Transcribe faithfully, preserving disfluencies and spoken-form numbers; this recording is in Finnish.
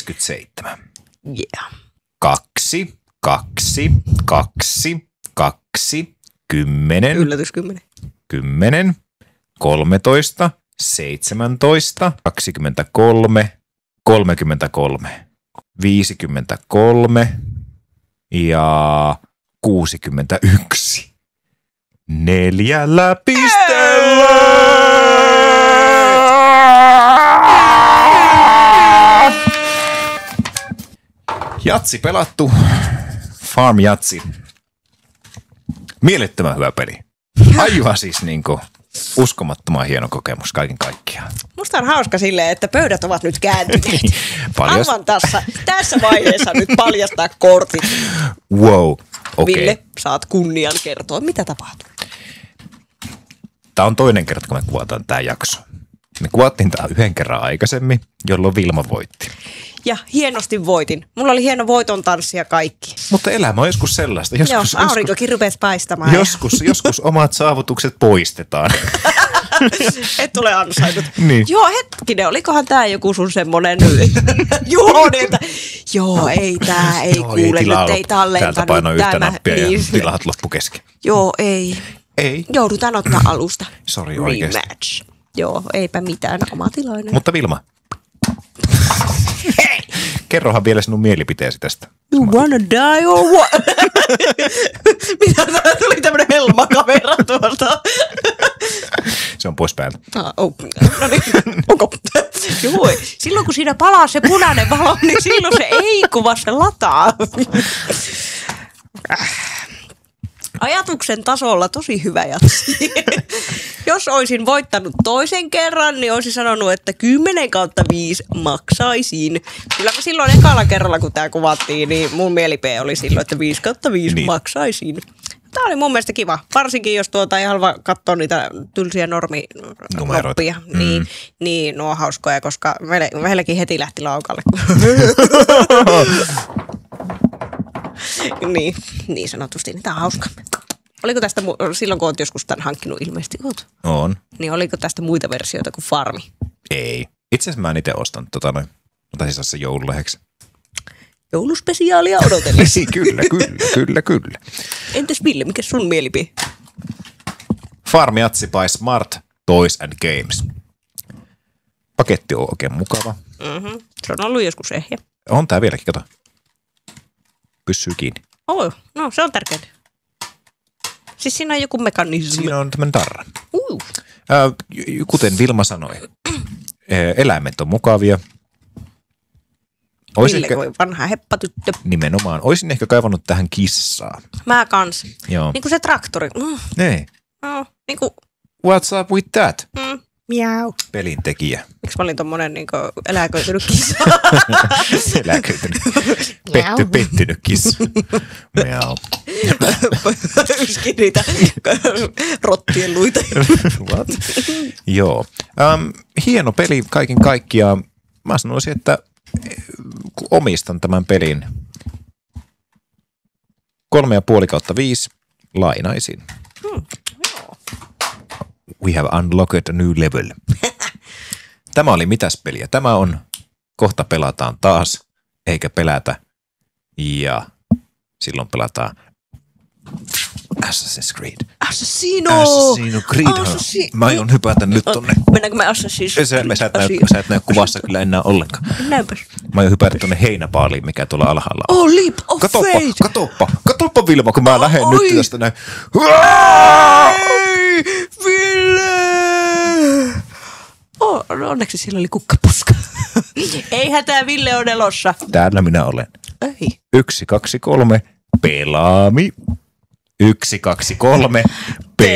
viisikymmentäseitsemän. Yeah. Kaksi, kaksi, kaksi, kaksi, kymmenen. Yllätys kymmenen. Kymmenen, kolmetoista, seitsemäntoista, kaksikymmentäkolme, kolmekymmentäkolme, viisikymmentäkolme ja kuusikymmentäyksi. Neljällä pisteellä! Jatsi pelattu. Farm Jatsi. Mielettömän hyvä peli. Aivan siis niinku uskomattoman hieno kokemus kaiken kaikkiaan. Musta on hauska silleen, että pöydät ovat nyt kääntyneet. Paljast... Haluan tässä, tässä vaiheessa nyt paljastaa kortit. Wow, okei. Okay. Ville, saat kunnian kertoa, mitä tapahtuu. Tämä on toinen kerta, kun me kuvataan tämä jakso. Me kuvattiin tämä yhden kerran aikaisemmin, jolloin Vilma voitti. Ja hienosti voitin. Mulla oli hieno voiton tanssi ja kaikki. Mutta elämä on joskus sellaista. Joskus, Joo, aurinkokin rupesi paistamaan. Joskus, ja... joskus omat saavutukset poistetaan. Et ole ansainnut. Niin. Joo, hetkinen, olikohan tää joku sun semmonen joo, niin, että joo, ei tää, ei joo, kuule ei nyt, ei tallentanut täältä painoi yhtä tämä. nappia niin. ja tilahat loppu kesken. Joo, ei. Ei. Joudutaan ottaa alusta. Sori oikeesti. Rematch. Joo, eipä mitään, oma tilainen. Mutta Vilma, hei! Kerrohan vielä sinun mielipiteesi tästä. You wanna die or what? Mitä tää tuli tämmönen helmakamera tuolta? Se on pois päältä. Ah, oh. No niin, onko? Joo, silloin kun siinä palaa se punainen valo, niin silloin se ei kuva, se lataa. Ajatuksen tasolla tosi hyvä jatsi. Jos olisin voittanut toisen kerran, niin olisin sanonut, että kymmenen kautta viisi maksaisin. Kyllä mä silloin ekalla kerralla, kun tää kuvattiin, niin mun mielipide oli silloin, että viisi kautta viisi niin. maksaisin. Tää oli mun mielestä kiva. Varsinkin jos tuota ei halua katsoa niitä tylsiä norminoppia. Mm. Niin, niin nuo on hauskoja, koska meille, meilläkin heti lähti laukalle. niin, niin sanotusti. Tää on hauska. Oliko tästä, silloin kun olet joskus tämän hankkinut ilmeisesti oot? On. Niin oliko tästä muita versioita kuin Farmi? Ei. Itse asiassa mä en itse ostanut tota noin. Mä taisin se joululehdeksi. Jouluspesiaalia odotellessa. kyllä, kyllä, kyllä, kyllä. Entäs Ville, mikä sun mielipide? Farm Jatsi by Smart Toys and Games. Paketti on oikein mukava. Mm-hmm. Se on ollut joskus ehjä. On tää vieläkin, kato. Pysyy kiinni. Oh, no se on tärkeää. Siis siinä on joku mekanismi. Siinä on tämmönen tarra. Uh. Äh, kuten Vilma sanoi, eläimet on mukavia. Oisin Ville, ehkä, voi vanha heppatyttö. nimenomaan. Oisin ehkä kaivannut tähän kissaa. Mä kans. Joo. Niin kuin se traktori. Mm. Ei. No, niin kuin. What's up with that? Mm. Miau. Pelin tekijä. Miksi mä olin tommonen niin kuin eläköitynyt kissa? Eläköitynyt. Petty, pettynyt kissa. Miau. Yskin niitä rottien luita. What? Joo. Um, hieno peli kaiken kaikkiaan. Mä sanoisin, että kun omistan tämän pelin kolme ja puoli kautta viisi, lainaisin. Hmm, joo. We have unlocked a new level. Tämä oli mitäs peliä? Tämä on, kohta pelataan taas, eikä pelätä. Ja silloin pelataan Assassin's Creed. Assassino! Assassino Creed. Assassi- Mä aion hypätä nyt tonne. Mennäänkö me Assassin's Sä, sä, et näy, sä et näy kuvassa kyllä enää ollenkaan. Näinpäs. Mä aion hypätä tonne heinäpaaliin, mikä tuolla alhaalla on. Oh, leap of Katoppa, faith! katoppa, katoppa Vilma, kun mä lähden Oi. nyt tästä näin. Ei, Ville! Oh, no onneksi siellä oli kukkapuska. Ei hätää, Ville on elossa. Täällä minä olen. Ei. Yksi, kaksi, kolme, pelaami. Yksi, kaksi, kolme,